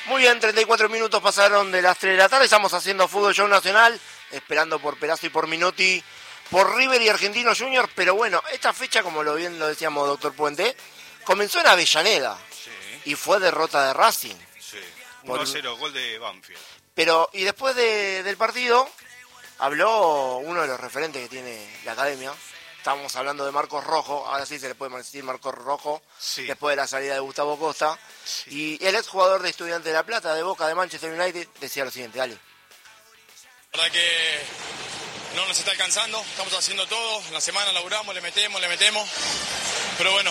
Muy bien, 34 minutos pasaron de las 3 de la tarde. Estamos haciendo Fútbol Show Nacional, esperando por Perazzo y por Minotti, por River y Argentinos Juniors. Pero bueno, esta fecha, como bien lo decíamos, doctor Puente, comenzó en Avellaneda. Sí. Y fue derrota de Racing. Sí, 1-0, gol de Banfield. Pero, y después del partido, habló uno de los referentes que tiene la academia. Estábamos hablando de Marcos Rojo, ahora sí se le puede decir Marcos Rojo, sí, después de la salida de Gustavo Costa. Sí. Y el exjugador de Estudiantes de La Plata, de Boca, de Manchester United, decía lo siguiente, dale. La verdad que no nos está alcanzando, estamos haciendo todo, en la semana laburamos, le metemos, pero bueno,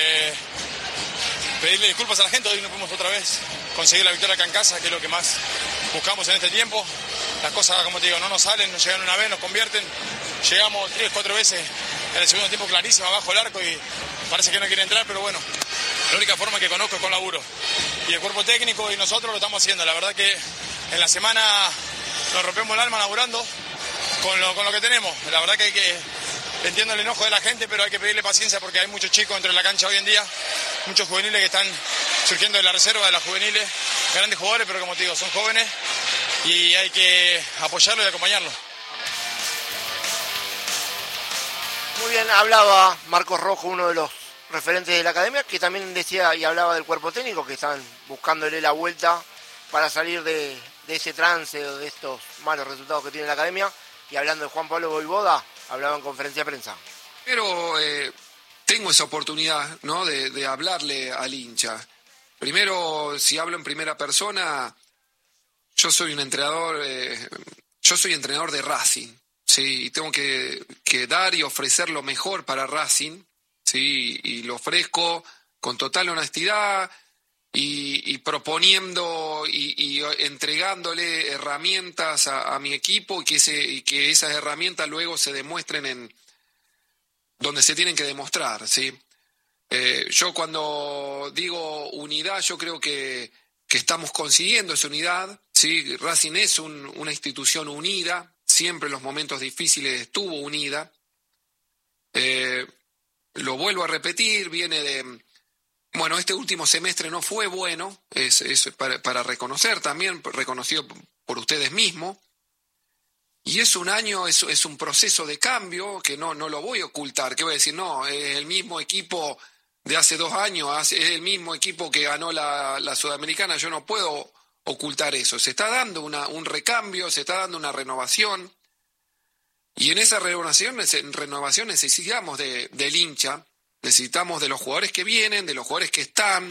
pedirle disculpas a la gente, hoy no pudimos otra vez conseguir la victoria acá en casa, que es lo que más buscamos en este tiempo. Las cosas, como te digo, no nos salen, nos llegan una vez, nos convierten, llegamos 3, 4 veces en el segundo tiempo clarísimo abajo el arco y parece que no quiere entrar, pero bueno, la única forma que conozco es con laburo. Y el cuerpo técnico y nosotros lo estamos haciendo, la verdad que en la semana nos rompemos el alma laburando con lo que tenemos. La verdad que hay que, entiendo el enojo de la gente, pero hay que pedirle paciencia porque hay muchos chicos dentro de la cancha hoy en día, muchos juveniles que están surgiendo de la reserva de las juveniles, grandes jugadores, pero como te digo, son jóvenes y hay que apoyarlos y acompañarlos. Muy bien, hablaba Marcos Rojo, uno de los referentes de la academia, que también decía y hablaba del cuerpo técnico, que están buscándole la vuelta para salir de ese trance o de estos malos resultados que tiene la academia. Y hablando de Juan Pablo Voivoda, hablaba en conferencia de prensa. Pero tengo esa oportunidad, ¿no?, de hablarle al hincha. Primero, si hablo en primera persona, yo soy un entrenador, yo soy entrenador de Racing, ¿sí? Y tengo que dar y ofrecer lo mejor para Racing, ¿sí? Y lo ofrezco con total honestidad y proponiendo y entregándole herramientas a mi equipo y que esas herramientas luego se demuestren en donde se tienen que demostrar, ¿sí? Yo cuando digo unidad, yo creo que estamos consiguiendo esa unidad, ¿sí? Racing es una institución unida, siempre en los momentos difíciles estuvo unida. Lo vuelvo a repetir, viene de... Bueno, este último semestre no fue bueno, es para reconocer también, reconocido por ustedes mismos. Y es un año, es un proceso de cambio que no lo voy a ocultar. ¿Qué voy a decir? No, es el mismo equipo de hace 2 años, es el mismo equipo que ganó la Sudamericana. Yo no puedo ocultar eso. Se está dando un recambio, se está dando una renovación. Y en esa renovación necesitamos del hincha, necesitamos de los jugadores que vienen, de los jugadores que están.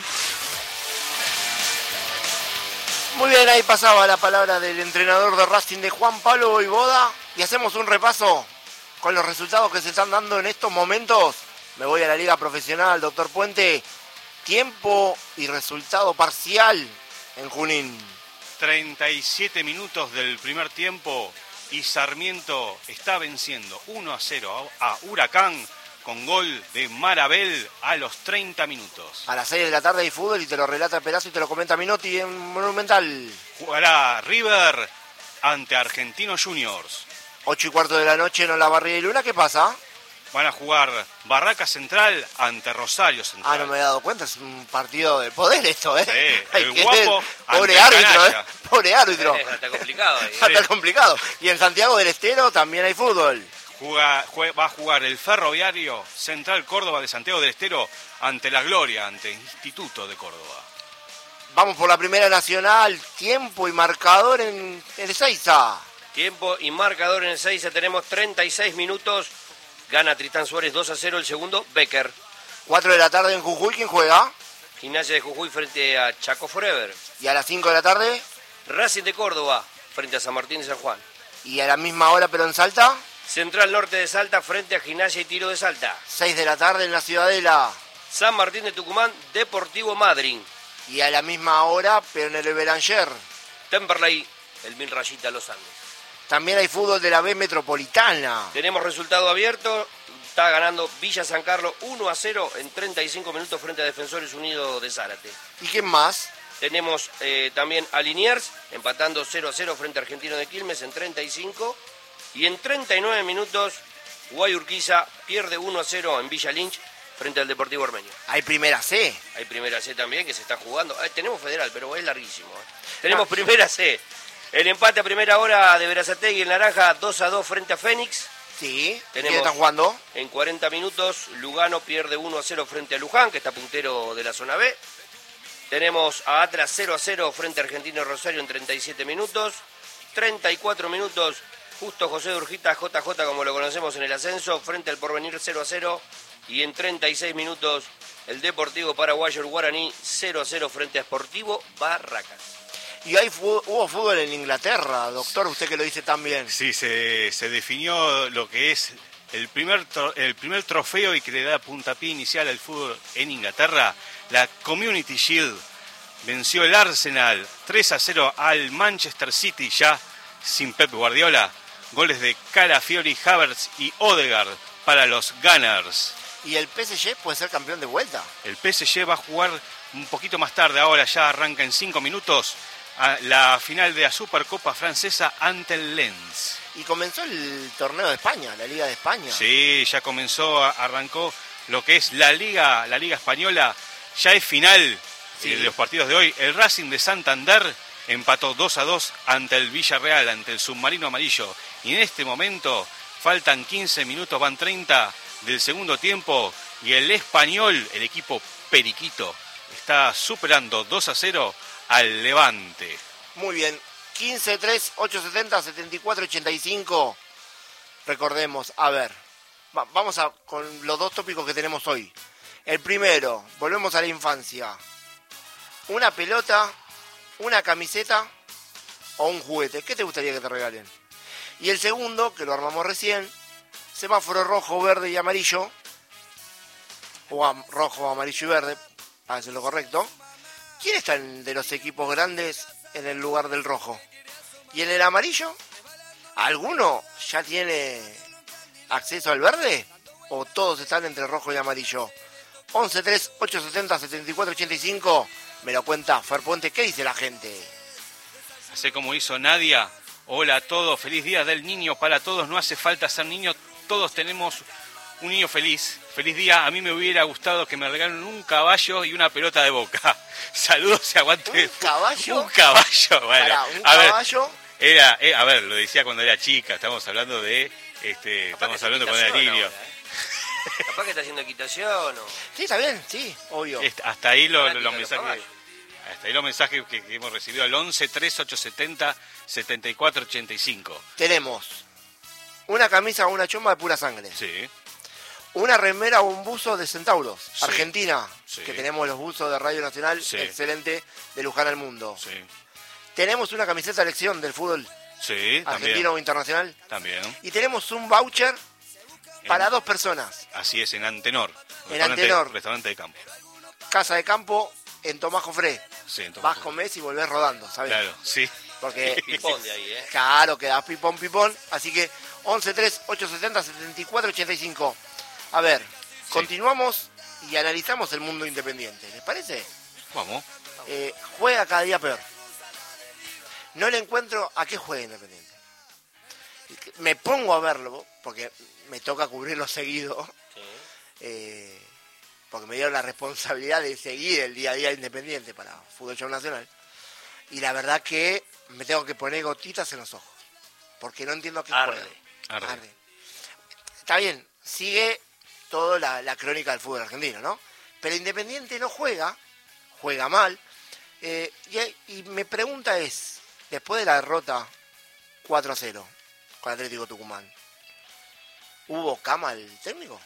Muy bien, ahí pasaba la palabra del entrenador de Racing, de Juan Pablo Voivoda, y hacemos un repaso con los resultados que se están dando en estos momentos. Me voy a la liga profesional, doctor Puente. Tiempo y resultado parcial en Junín. 37 minutos del primer tiempo y Sarmiento está venciendo 1-0 a Huracán con gol de Marabel a los 30 minutos. A las 6 de la tarde hay fútbol y te lo relata Perazzo y te lo comenta Minotti en Monumental. Jugará River ante Argentinos Juniors. 8:15 de la noche en Olavarría y Luna, ¿qué pasa? Van a jugar Barraca Central ante Rosario Central. No me he dado cuenta, es un partido de poder esto, ¿eh? Sí, el guapo pobre ante árbitro, Canalla. Pobre árbitro. Está complicado ahí. Está complicado. Y en Santiago del Estero también hay fútbol. Va a jugar el Ferroviario Central Córdoba de Santiago del Estero ante La Gloria, ante Instituto de Córdoba. Vamos por la Primera Nacional, tiempo y marcador en el Ezeiza. Tiempo y marcador en el 6, tenemos 36 minutos. Gana Tristán Suárez 2-0 el segundo, Becker. 4 de la tarde en Jujuy, ¿quién juega? Gimnasia de Jujuy frente a Chaco Forever. Y a las 5 de la tarde. Racing de Córdoba frente a San Martín de San Juan. Y a la misma hora pero en Salta. Central Norte de Salta frente a Gimnasia y Tiro de Salta. 6 de la tarde en la Ciudadela. San Martín de Tucumán, Deportivo Madryn. Y a la misma hora pero en el Belanger. Temperley, el Mil Rayita Los Andes. También hay fútbol de la B Metropolitana. Tenemos resultado abierto. Está ganando Villa San Carlos 1-0 en 35 minutos frente a Defensores Unidos de Zárate. ¿Y quién más? Tenemos también a Liniers empatando 0-0 frente a Argentino de Quilmes en 35. Y en 39 minutos Guayurquiza pierde 1-0 en Villa Lynch frente al Deportivo Ormeño. Hay primera C. Hay primera C también que se está jugando. Tenemos federal, pero es larguísimo. Tenemos primera C. El empate a primera hora de Berazategui en Naranja, 2-2 frente a Fénix. Sí. Tenemos, ¿Quién está jugando? En 40 minutos, Lugano pierde 1-0 frente a Luján, que está puntero de la zona B. Tenemos a Atlas 0-0 frente a Argentino Rosario en 37 minutos. 34 minutos, Justo José de Urgita, JJ como lo conocemos en el ascenso, frente al Porvenir 0-0. Y en 36 minutos, el Deportivo Paraguayo, el Guaraní 0-0 frente a Sportivo Barracas. Y ahí hubo fútbol en Inglaterra, doctor, usted que lo dice tan bien. Sí, se definió lo que es el primer trofeo y que le da puntapié inicial al fútbol en Inglaterra. La Community Shield venció el Arsenal 3-0 al Manchester City, ya sin Pep Guardiola. Goles de Calafiori, Havertz y Odegaard para los Gunners. ¿Y el PSG puede ser campeón de vuelta? El PSG va a jugar un poquito más tarde, ahora ya arranca en 5 minutos, a la final de la Supercopa Francesa ante el Lens. Y comenzó el torneo de España, la Liga de España. Sí, ya comenzó, arrancó lo que es la Liga Española. Ya es final de los partidos de hoy. El Racing de Santander empató 2-2 ante el Villarreal, ante el Submarino Amarillo. Y en este momento faltan 15 minutos, van 30 del segundo tiempo. Y el Español, el equipo periquito, está superando 2-0 al Levante. Muy bien. 15-3, 870, 74-85. Recordemos, a ver, vamos con los dos tópicos que tenemos hoy. El primero, volvemos a la infancia. Una pelota, una camiseta o un juguete. ¿Qué te gustaría que te regalen? Y el segundo, que lo armamos recién, semáforo rojo, verde y amarillo. O rojo, amarillo y verde, para hacer lo correcto. ¿Quién está de los equipos grandes en el lugar del rojo? ¿Y en el amarillo? ¿Alguno ya tiene acceso al verde? ¿O todos están entre rojo y amarillo? 11-3-870-7485. Me lo cuenta Fer Puente. ¿Qué dice la gente? Hace como hizo Nadia. Hola a todos. Feliz Día del Niño para todos. No hace falta ser niño. Todos tenemos un niño feliz. Feliz día. A mí me hubiera gustado que me regalen un caballo y una pelota de Boca. Saludos y aguante. ¿Un caballo? Un caballo. Bueno, un caballo. A ver, lo decía cuando era chica. Estamos hablando de... estamos hablando cuando era niño. Capaz que está haciendo equitación o... Sí, está bien, sí, obvio. Hasta ahí los mensajes... Hasta ahí los mensajes que hemos recibido al 11-3-870-7485. Tenemos una camisa o una chomba de pura sangre. Sí. Una remera o un buzo de Centauros, Sí. Argentina, Sí. que tenemos los buzos de Radio Nacional, Sí. excelente, de Luján al Mundo. Sí. Tenemos una camiseta de selección del fútbol Sí, argentino o internacional. También. Y tenemos un voucher para 2 personas. Así es, en Antenor. En Antenor. Restaurante de campo. Casa de campo en Tomás Jofré. Sí, en Tomás Vas, Jofré. comés y volvés rodando, ¿sabes? Claro, sí. Porque Pipón de ahí, claro, quedás pipón. Así que 11-3-870-7485. A ver, continuamos y analizamos el mundo independiente. ¿Les parece? Vamos. Juega cada día peor. No le encuentro a qué juega Independiente. Me pongo a verlo, porque me toca cubrirlo seguido. Sí. Porque me dieron la responsabilidad de seguir el día a día Independiente para Fútbol Show Nacional. Y la verdad que me tengo que poner gotitas en los ojos. Porque no entiendo a qué Arde. juega. Arde. Está bien, sigue toda la crónica del fútbol argentino, ¿no? Pero Independiente no juega mal. Y mi pregunta es, después de la derrota 4-0 con Atlético Tucumán, ¿hubo cama el técnico?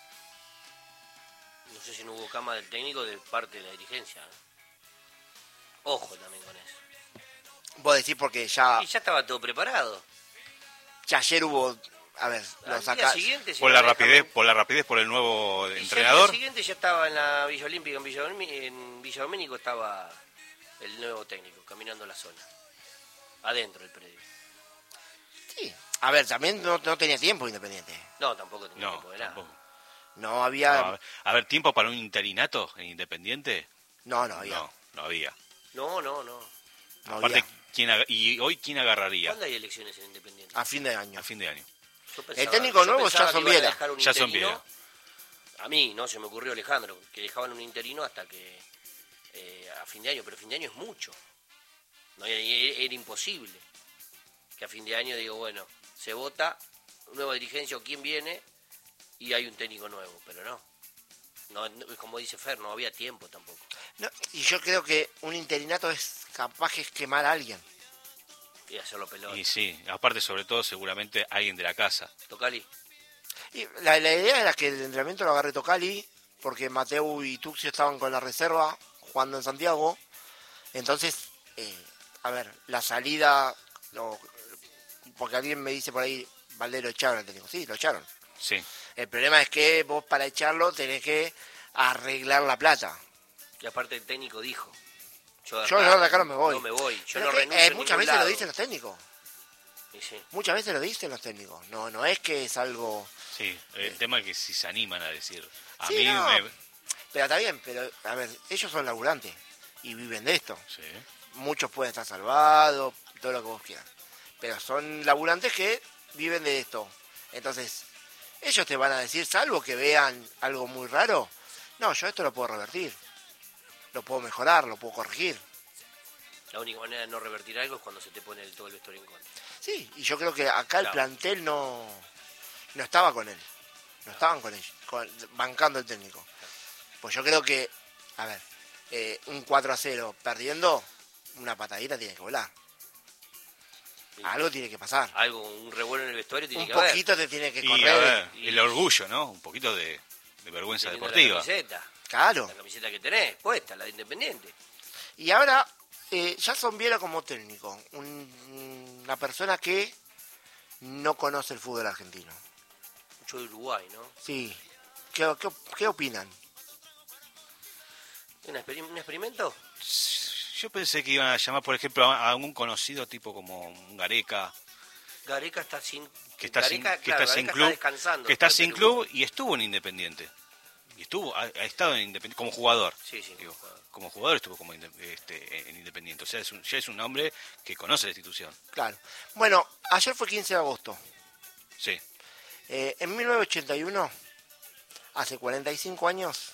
No sé si no hubo cama del técnico de parte de la dirigencia. Ojo también con eso. Vos decís porque ya Y ya estaba todo preparado. ayer hubo, a ver, Al lo día saca. siguiente, si Por no la dejan- rapidez, por el nuevo Y ya entrenador. al día siguiente ya estaba en la Villa Olímpica, en Villa Domínico estaba el nuevo técnico, caminando la zona. Adentro del predio. Sí. A ver, también no tenía tiempo Independiente. No, tampoco tenía No, tiempo de nada. tampoco. No había. No, a ver, ¿tiempo para un interinato en Independiente? No había. No había. No. No Aparte, había. ¿y hoy quién agarraría? ¿Cuándo hay elecciones en Independiente? A fin de año. A fin de año. Yo técnico nuevo pensaba ya son que iban a Viera. dejar un Ya son interino Viera. A mí, ¿no? Se me ocurrió Alejandro, que dejaban un interino hasta que a fin de año, pero fin de año es mucho. No, era imposible que a fin de año digo, bueno, se vota, nueva dirigencia o quién viene y hay un técnico nuevo, pero no, como dice Fer, no había tiempo tampoco. No, y yo creo que un interinato es capaz que es quemar a alguien. Y hacerlo pelota. Y sí, aparte sobre todo seguramente alguien de la casa. Tocali. Y la idea era que el entrenamiento lo agarre Tocali, porque Mateu y Tuxio estaban con la reserva jugando en Santiago. Entonces, a ver, la salida, porque alguien me dice por ahí, Valdés lo echaron al técnico. Sí, lo echaron. Sí. El problema es que vos para echarlo tenés que arreglar la plata. Y aparte el técnico dijo, yo de acá no me voy. No me voy, yo pero no renuncio en muchas ningún veces lado. lo dicen los técnicos. Y sí. Muchas veces lo dicen los técnicos. No es que es algo... Sí, el tema es que si se animan a decir, a Sí, mí no, me... Pero está bien, pero a ver, ellos son laburantes y viven de esto. Sí. Muchos pueden estar salvados, todo lo que vos quieras. Pero son laburantes que viven de esto. Entonces, ellos te van a decir, salvo que vean algo muy raro, no, yo esto lo puedo revertir. Lo puedo mejorar, lo puedo corregir. La única manera de no revertir algo es cuando se te pone todo el vestuario en contra. Sí, y yo creo que acá el plantel no estaba con él. No estaban con él, bancando el técnico. Pues yo creo que, a ver, un 4-0 perdiendo, una patadita tiene que volar. Sí. Algo tiene que pasar. Algo, un revuelo en el vestuario tiene Un que haber. poquito te tiene que Y correr. a ver, el orgullo, ¿no? Un poquito de vergüenza Teniendo deportiva. La camiseta. Claro. La camiseta que tenés, puesta, la de Independiente. Y ahora, Jason Viera como técnico, una persona que no conoce el fútbol argentino. Mucho de Uruguay, ¿no? Sí. ¿Qué opinan? ¿Un experimento? Yo pensé que iban a llamar, por ejemplo, a algún conocido tipo como un Gareca, Gareca está sin... que está Gareca, sin, que claro, está sin Gareca club, está descansando. que está en sin Perú. club y estuvo en Independiente. Y ha estado en Independiente como jugador. Sí, Digo, como jugador estuvo como en Independiente. O sea, ya es un hombre que conoce la institución. Claro. Bueno, ayer fue 15 de agosto. Sí. En 1981, hace 45 años,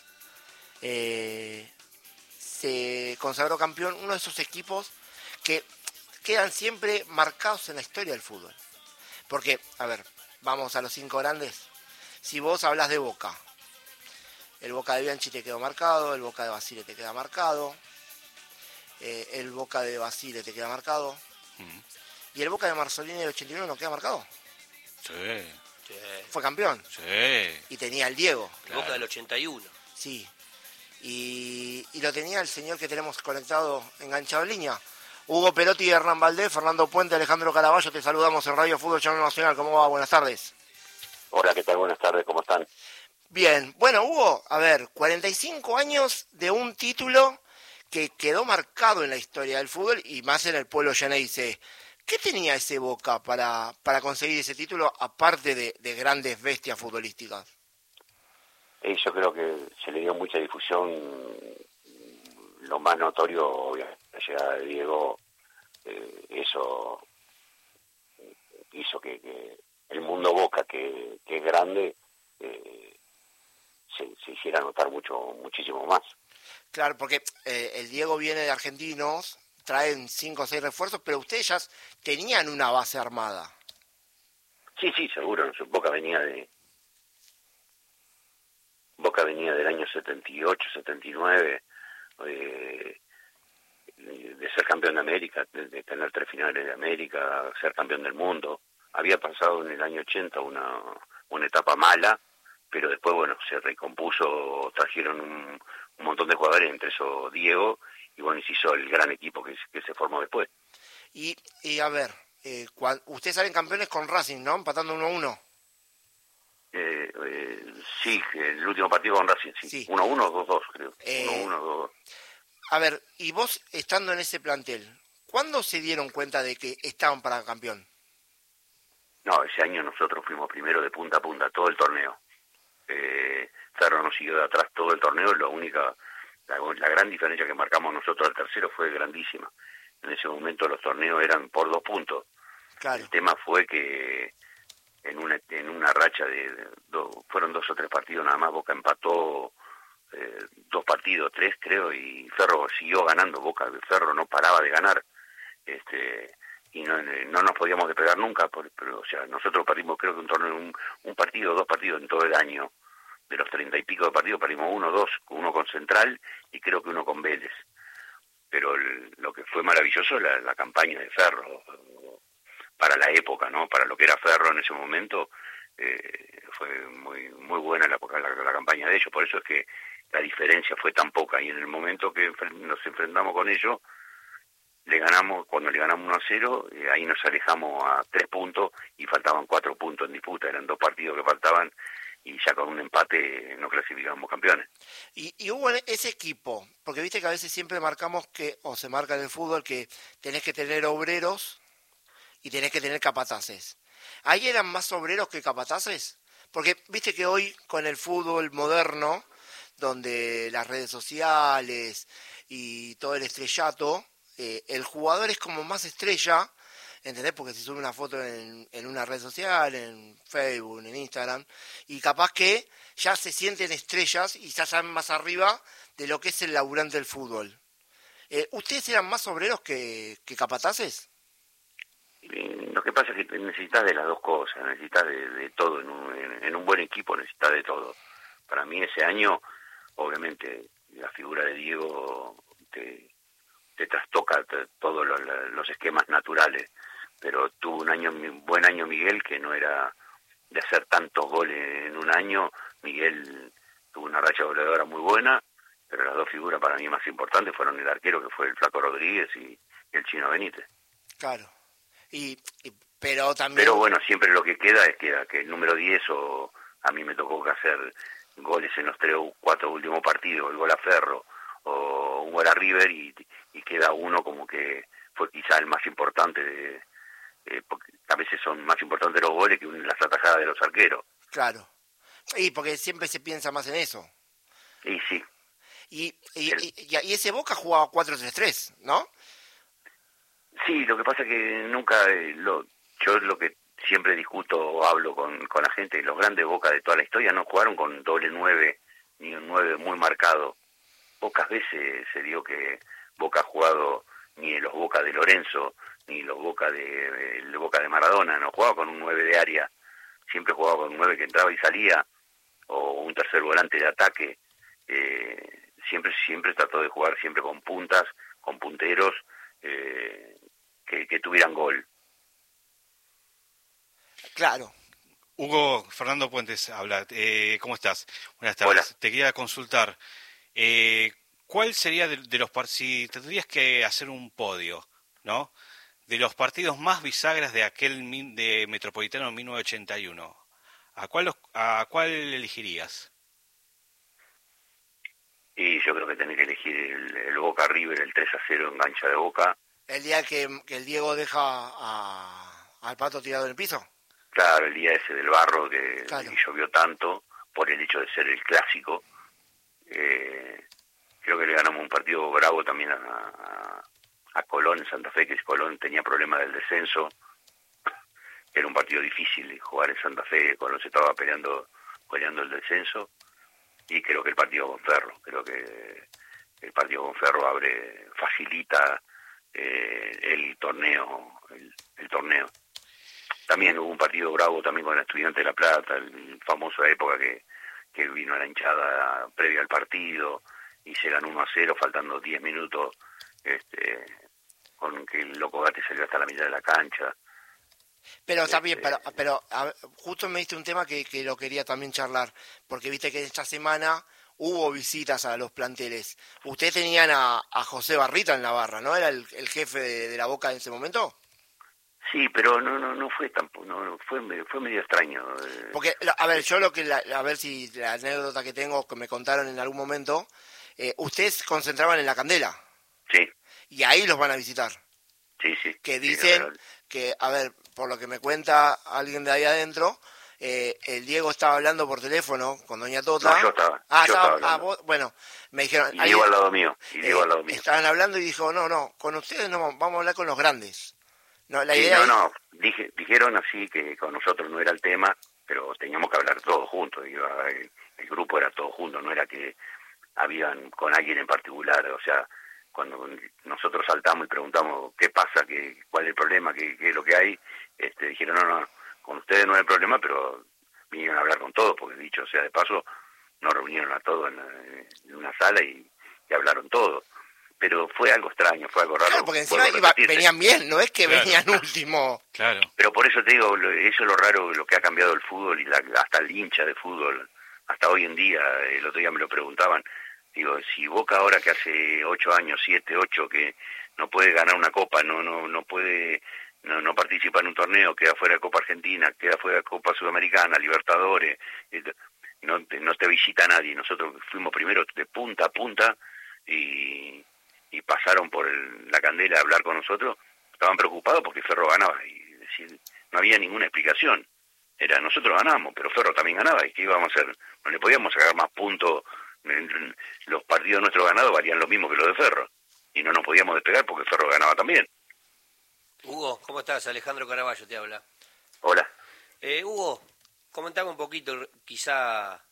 se consagró campeón uno de esos equipos que quedan siempre marcados en la historia del fútbol. Porque, a ver, vamos a los 5 grandes. Si vos hablas de Boca, el Boca de Bianchi te quedó marcado, el Boca de Basile te queda marcado, el Boca de Basile te queda marcado, y el Boca de Marzolini del 81 no queda marcado. Sí. Sí. Fue campeón. Sí. Y tenía el Diego. El Boca del 81. Sí. Y lo tenía el señor que tenemos conectado, enganchado en línea. Hugo Perotti, Hernán Valdés, Fernando Puente, Alejandro Caraballo, te saludamos en Radio Fútbol Channel Nacional. ¿Cómo va? Buenas tardes. Hola, ¿qué tal? Buenas tardes, ¿cómo están? Bien. Bueno, Hugo, a ver, 45 años de un título que quedó marcado en la historia del fútbol y más en el pueblo llanense. ¿Qué tenía ese Boca para conseguir ese título, aparte de grandes bestias futbolísticas? Yo creo que se le dio mucha difusión. Lo más notorio, obviamente, la llegada de Diego, eso hizo que el mundo Boca, que es grande, se hiciera notar muchísimo más. Claro, porque el Diego viene de Argentinos, traen 5 o 6 refuerzos, pero ustedes ya tenían una base armada. Sí, seguro. Boca venía del año 78, 79, de ser campeón de América, de tener 3 finales de América, ser campeón del mundo. Había pasado en el año 80 una etapa mala, pero después, bueno, se recompuso, trajeron un montón de jugadores, entre esos Diego, y bueno, y se hizo el gran equipo que se formó después. Y a ver, ustedes salen campeones con Racing, ¿no? Empatando 1-1. Sí, el último partido con Racing, sí. 1-1 o 2-2, creo. 1-1 o 2-2. A ver, y vos estando en ese plantel, ¿cuándo se dieron cuenta de que estaban para campeón? No, ese año nosotros fuimos primero de punta a punta, todo el torneo. Ferro nos siguió de atrás todo el torneo, la gran diferencia que marcamos nosotros al tercero fue grandísima. En ese momento los torneos eran por 2 puntos. Claro. El tema fue que en una racha fueron 2 o 3 partidos nada más, Boca empató 2 partidos, 3 creo, y Ferro siguió ganando. Ferro no paraba de ganar, y no nos podíamos despegar nunca, pero o sea, nosotros perdimos creo que un torneo, un partido, 2 partidos en todo el año. De los 30 y pico de partidos perdimos 1, 2, uno con Central y creo que uno con Vélez. Pero lo que fue maravilloso la campaña de Ferro, para la época, ¿no? Para lo que era Ferro en ese momento, fue muy muy buena la campaña de ellos. Por eso es que la diferencia fue tan poca, y en el momento que nos enfrentamos con ellos, cuando le ganamos 1-0, ahí nos alejamos a 3 puntos y faltaban 4 puntos en disputa. Eran 2 partidos que faltaban, y ya con un empate no clasificamos campeones. Y hubo ese equipo, porque viste que a veces siempre marcamos o se marca en el fútbol, que tenés que tener obreros y tenés que tener capataces. ¿Ahí eran más obreros que capataces? Porque viste que hoy con el fútbol moderno, donde las redes sociales y todo el estrellato, el jugador es como más estrella, ¿entendés? Porque se sube una foto en una red social, en Facebook, en Instagram, y capaz que ya se sienten estrellas y ya están más arriba de lo que es el laburante del fútbol. ¿Ustedes eran más obreros que capataces? Lo que pasa es que necesitas de las dos cosas, necesitas de todo. En un buen equipo necesitas de todo. Para mí ese año, obviamente, la figura de Diego te trastoca todos los esquemas naturales. Pero tuvo un buen año Miguel, que no era de hacer tantos goles en un año. Miguel tuvo una racha goleadora muy buena, pero las 2 figuras para mí más importantes fueron el arquero, que fue el Flaco Rodríguez, y el Chino Benítez. Claro. Pero también... Pero bueno, siempre lo que queda es que el número 10, o a mí me tocó que hacer goles en los 3 o 4 últimos partidos, el gol a Ferro o un gol a River, y queda uno como que fue quizá el más importante, porque a veces son más importantes los goles que las atajadas de los arqueros. Claro. Y porque siempre se piensa más en eso. Y sí. Y ese Boca jugaba 4-3-3, ¿no? Sí, lo que pasa es que nunca, yo lo que siempre discuto o hablo con la gente, los grandes Boca de toda la historia no jugaron con doble 9, ni un 9 muy marcado. Pocas veces se dio que Boca ha jugado, ni los Boca de Lorenzo, ni los Boca de Maradona, no jugaba con un 9 de área, siempre jugaba con un 9 que entraba y salía, o un tercer volante de ataque. Siempre trató de jugar siempre con puntas, con punteros, que tuvieran gol. Claro. Hugo Fernando Puentes habla. ¿Cómo estás? Buenas tardes. Hola. Te quería consultar. ¿Cuál sería de los si tendrías que hacer un podio, ¿no? De los partidos más bisagras de de Metropolitano 1981, ¿a cuál elegirías? Y yo creo que tenés que elegir el Boca River, el 3-0 en cancha de Boca. El día que el Diego deja al Pato tirado en el piso. Claro, el día ese del barro que Claro. llovió tanto por el hecho de ser el clásico. Creo que le ganamos un partido bravo también a Colón en Santa Fe, que Colón tenía problemas del descenso. Era un partido difícil jugar en Santa Fe. Colón se estaba peleando el descenso. Y creo que el partido con Ferro, facilita el torneo. También hubo un partido bravo también con el Estudiante de La Plata, el famoso época que vino a la hinchada previa al partido y se ganó 1-0 faltando 10 minutos, con que el Loco Gatti salió hasta la mitad de la cancha. Pero está bien, pero justo me diste un tema que lo quería también charlar, porque viste que esta semana hubo visitas a los planteles. Ustedes tenían a José Barrita en la barra, ¿no? ¿Era el jefe de la Boca en ese momento? Sí, pero no fue tampoco, fue medio extraño. Porque, a ver, yo a ver si la anécdota que tengo, que me contaron en algún momento, ustedes se concentraban en la Candela. Sí. Y ahí los van a visitar. Sí. Que dicen que, a ver, por lo que me cuenta alguien de ahí adentro, el Diego estaba hablando por teléfono con Doña Tota. No, yo estaba hablando. Vos, bueno, me dijeron... Y Diego al lado mío. Estaban hablando y dijo, no, con ustedes no, vamos a hablar con los grandes. No, la Sí, idea dijeron así que con nosotros no era el tema, pero teníamos que hablar todos juntos. El grupo era todo juntos, no era que habían con alguien en particular. O sea, cuando nosotros saltamos y preguntamos qué pasa, cuál es el problema, qué es lo que hay, dijeron no, con ustedes no hay problema, pero vinieron a hablar con todos, porque dicho sea de paso, nos reunieron a todos en una sala y hablaron todos. Pero fue algo extraño, fue algo raro. Claro, porque encima venían bien, no es que venían último. Claro. Pero por eso te digo, eso es lo raro, lo que ha cambiado el fútbol y hasta el hincha de fútbol, hasta hoy en día. El otro día me lo preguntaban, digo, si Boca ahora que hace 8 años, 7, 8, que no puede ganar una copa, no puede, no participa en un torneo, queda fuera de Copa Argentina, queda fuera de Copa Sudamericana, Libertadores, no te visita nadie. Nosotros fuimos primero de punta a punta y pasaron por la Candela a hablar con nosotros. Estaban preocupados porque Ferro ganaba y decir, no había ninguna explicación. Nosotros ganamos, pero Ferro también ganaba. ¿Y qué íbamos a hacer? No le podíamos sacar más puntos. Los partidos nuestros ganados valían lo mismo que los de Ferro. Y no nos podíamos despegar porque Ferro ganaba también. Hugo, ¿cómo estás? Alejandro Caraballo te habla. Hola. Hugo, comentame un poquito, quizá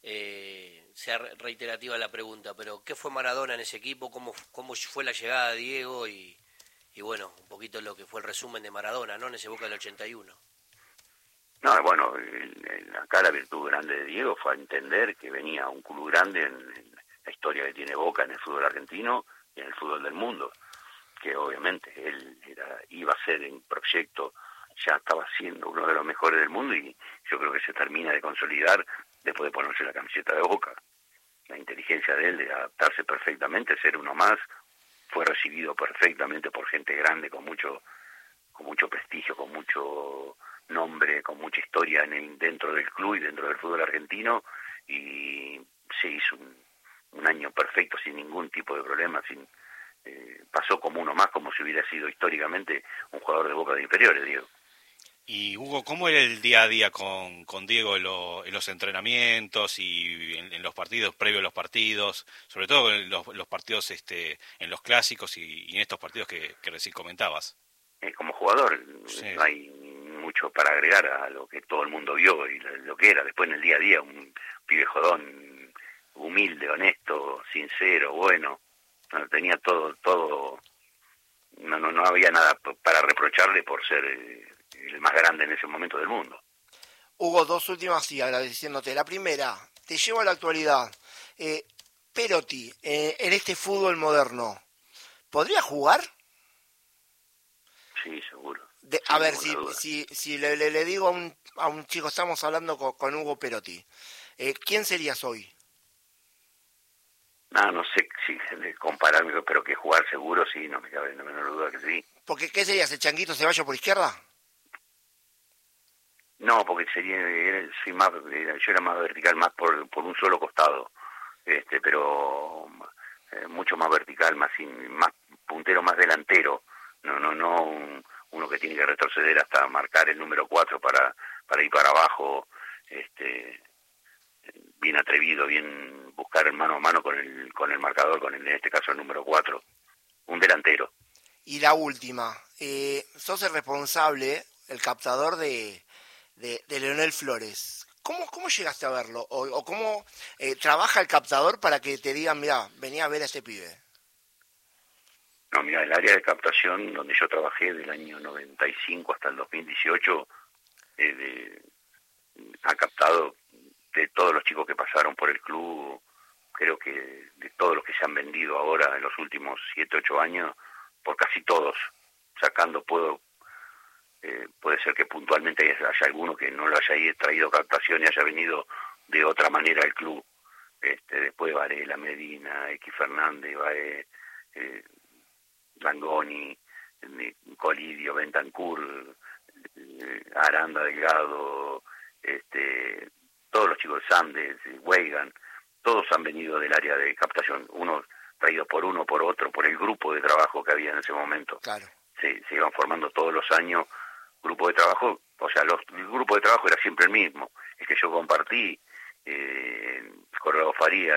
sea reiterativa la pregunta, pero ¿qué fue Maradona en ese equipo? ¿Cómo fue la llegada de Diego? Y bueno, un poquito lo que fue el resumen de Maradona, ¿no? En ese Boca del 81. No, bueno, acá la virtud grande de Diego fue a entender que venía un club grande en la historia que tiene Boca en el fútbol argentino y en el fútbol del mundo, que obviamente él iba a ser en proyecto, ya estaba siendo uno de los mejores del mundo y yo creo que se termina de consolidar después de ponerse la camiseta de Boca. La inteligencia de él de adaptarse perfectamente, ser uno más, fue recibido perfectamente por gente grande con mucho prestigio, con mucho nombre, con mucha historia dentro del club y dentro del fútbol argentino, y se hizo un año perfecto sin ningún tipo de problema, pasó como uno más, como si hubiera sido históricamente un jugador de Boca de inferiores, Diego. Y Hugo, ¿cómo era el día a día con Diego en los entrenamientos y en los partidos, previo a los partidos, sobre todo en los partidos en los clásicos y en estos partidos que recién comentabas? Como jugador, sí. No hay mucho para agregar a lo que todo el mundo vio y lo que era. Después en el día a día, un pibe jodón, humilde, honesto, sincero, bueno, tenía todo, no había nada para reprocharle por ser el más grande en ese momento del mundo. Hugo, dos últimas y agradeciéndote. La primera, te llevo a la actualidad. Perotti, en este fútbol moderno, ¿podría jugar? Sí, seguro. A ver, si le digo a un chico, estamos hablando con Hugo Perotti, ¿quién serías hoy? No sé si compararme, pero que jugar seguro sí, no me cabe la menor duda que sí. Porque ¿qué serías, el Changuito Ceballos por izquierda? No, porque yo era más vertical, más por un solo costado, pero mucho más vertical, más puntero, más delantero, no uno que tiene que retroceder hasta marcar el número 4 para ir para abajo, bien atrevido, bien buscar el mano a mano con el marcador, en este caso el número 4, un delantero. Y la última, sos el responsable, el captador de Leonel Flores. ¿Cómo llegaste a verlo? ¿O cómo trabaja el captador para que te digan, mira, vení a ver a este pibe? No, mira, el área de captación donde yo trabajé del año 95 hasta el 2018 ha captado de todos los chicos que pasaron por el club, creo que de todos los que se han vendido ahora en los últimos 7, 8 años, por casi todos, sacando puede ser que puntualmente haya alguno que no lo haya traído captación y haya venido de otra manera al club. Después Varela, Medina, X Fernández, Langoni, Colidio, Bentancur, Aranda Delgado, todos los chicos de Sandes, Weigan, todos han venido del área de captación, unos traídos por uno, por otro, por el grupo de trabajo que había en ese momento. Claro. Se iban formando todos los años grupos de trabajo, o sea, el grupo de trabajo era siempre el mismo, el que yo compartí, Corrado Faría,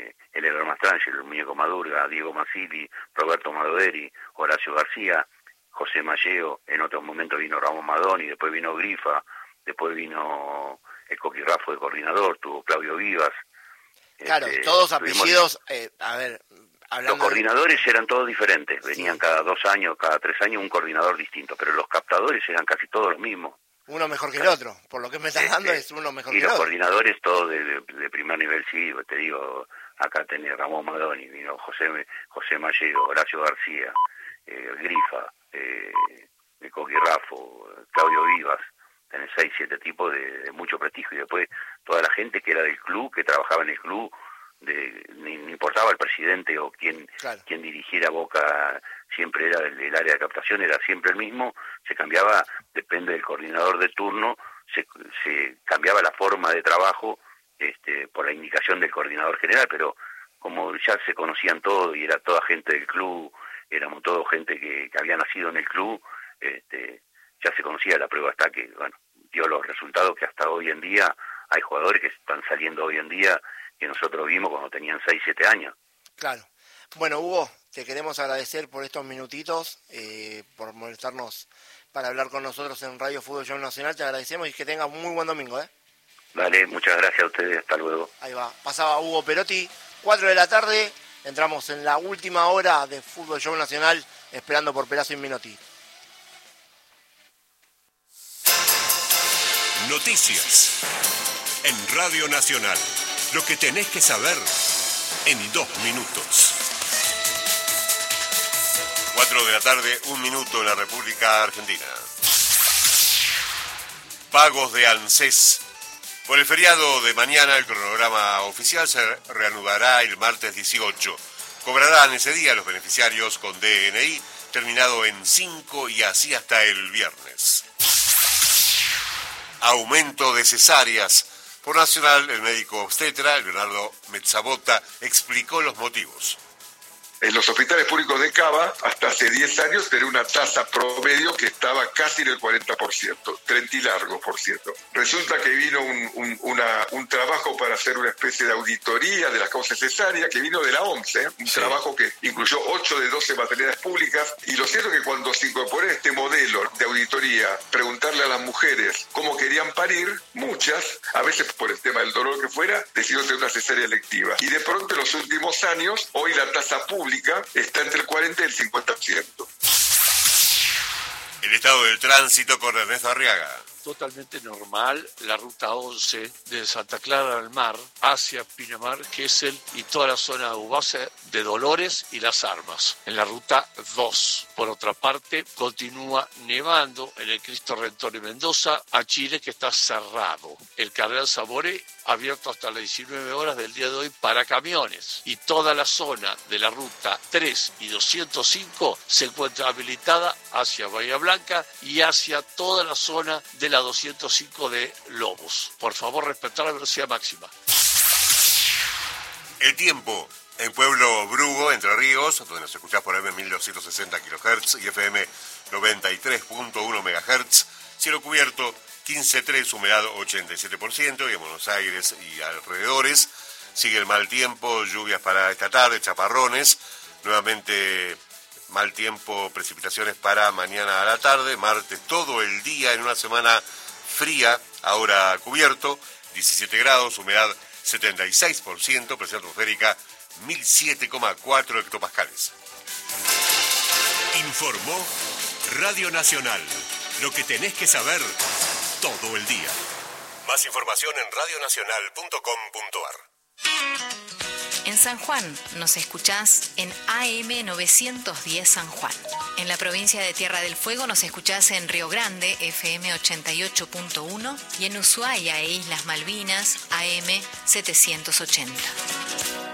Elero Mastrangelo, el Muñeco Madurga, Diego Masili, Roberto Madoderi, Horacio García, José Malleo, en otros momentos vino Ramón Madoni, después vino Grifa, después vino el Coquirrafo de coordinador, tuvo Claudio Vivas. Claro, todos apellidos, hablando... Los coordinadores eran todos diferentes, venían cada 2 años, cada 3 años un coordinador distinto, pero los captadores eran casi todos los mismos. Uno mejor que el otro, por lo que me estás dando es uno mejor que el otro. Y los coordinadores todos de primer nivel, sí, te digo, acá tenés Ramón Madoni, vino José Mallego, Horacio García, Grifa, el Coquirrafo, Claudio Vivas, tenés 6, 7 tipos de mucho prestigio, y después toda la gente que era del club, que trabajaba en el club, no importaba el presidente o quien dirigiera Boca, siempre era el área de captación, era siempre el mismo, se cambiaba, depende del coordinador de turno, se cambiaba la forma de trabajo por la indicación del coordinador general, pero como ya se conocían todos y era toda gente del club, éramos toda gente que había nacido en el club, ya se conocía. La prueba está que, bueno, dio los resultados que hasta hoy en día hay jugadores que están saliendo hoy en día que nosotros vimos cuando tenían 6, 7 años. Claro. Bueno, Hugo, te queremos agradecer por estos minutitos, por molestarnos para hablar con nosotros en Radio Fútbol Show Nacional. Te agradecemos y que tengas un muy buen domingo, ¿eh? Dale, muchas gracias a ustedes, hasta luego. Ahí va, pasaba Hugo Perotti, 4 de la tarde, entramos en la última hora de Fútbol Show Nacional, esperando por Perazo y Menotti. Noticias en Radio Nacional. Lo que tenés que saber en 2 minutos. 4 de la tarde, 1 minuto en la República Argentina. Pagos de ANSES. Por el feriado de mañana, el cronograma oficial se reanudará el martes 18. Cobrarán ese día los beneficiarios con DNI, terminado en 5 y así hasta el viernes. Aumento de cesáreas. Por Nacional, el médico obstetra, Leonardo Mezzabota, explicó los motivos. En los hospitales públicos de Cava, hasta hace 10 años, tenía una tasa promedio que estaba casi en el 40%, 30 y largo, por cierto. Resulta que vino un trabajo para hacer una especie de auditoría de las causas cesáreas, que vino de la OMS, un trabajo que incluyó 8 de 12 maternidades públicas, y lo cierto es que cuando se incorporó este modelo de auditoría, preguntarle a las mujeres cómo querían parir, muchas, a veces por el tema del dolor que fuera, decidieron tener una cesárea electiva. Y de pronto en los últimos años, hoy la tasa pública está entre el 40 y el 50%. El estado del tránsito con Ernesto Arriaga. Totalmente normal la ruta 11 de Santa Clara al Mar hacia Pinamar, Gesell y toda la zona de base de Dolores y Las Armas. En la ruta 2. Por otra parte, continúa nevando en el Cristo Redentor de Mendoza a Chile, que está cerrado. El Cardenal Saboré abierto hasta las 19 horas del día de hoy para camiones. Y toda la zona de la ruta 3 y 205 se encuentra habilitada hacia Bahía Blanca y hacia toda la zona de la 205 de Lobos. Por favor, respetar la velocidad máxima. El tiempo en Pueblo Brugo, Entre Ríos, donde nos escuchás por AM 1260 kHz y FM 93.1 MHz. Cielo cubierto, 15.3, humedad 87%, y en Buenos Aires y alrededores sigue el mal tiempo, lluvias para esta tarde, chaparrones, nuevamente mal tiempo, precipitaciones para mañana a la tarde, martes todo el día en una semana fría, ahora cubierto, 17 grados, humedad 76%, presión atmosférica 1007,4 hectopascales. Informó Radio Nacional. Lo que tenés que saber todo el día. Más información en radionacional.com.ar. En San Juan nos escuchás en AM 910 San Juan. En la provincia de Tierra del Fuego nos escuchás en Río Grande, FM 88.1, y en Ushuaia e Islas Malvinas, AM 780.